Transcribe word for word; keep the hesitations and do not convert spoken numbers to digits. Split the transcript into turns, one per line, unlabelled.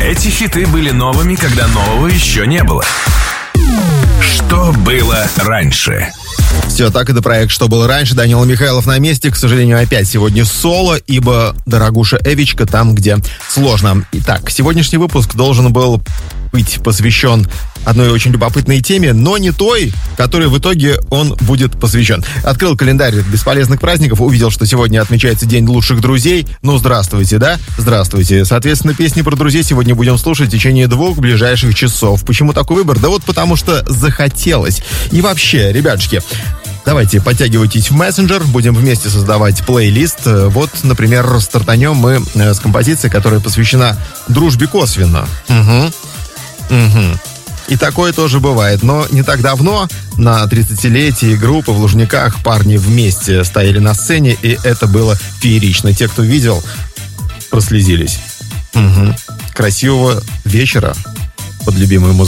Эти хиты были новыми, когда нового еще не было. Что было раньше?
Все, так это проект «Что было раньше». Данила Михайлов на месте. К сожалению, опять сегодня соло, ибо дорогуша Эвичка там, где сложно. Итак, сегодняшний выпуск должен был быть посвящен одной очень любопытной теме, но не той, которой в итоге он будет посвящен. Открыл календарь бесполезных праздников, увидел, что сегодня отмечается День лучших друзей. Ну, здравствуйте, да? Здравствуйте. Соответственно, песни про друзей сегодня будем слушать в течение двух ближайших часов. Почему такой выбор? Да вот потому что захотелось. И вообще, ребятушки, давайте подтягивайтесь в мессенджер, будем вместе создавать плейлист. Вот, например, стартанем мы с композицией, которая посвящена дружбе косвенно. Угу. Угу. И такое тоже бывает. Но не так давно на тридцатилетии группы в Лужниках парни вместе стояли на сцене, и это было феерично. Те, кто видел, прослезились. Угу. Красивого вечера под любимую музыку.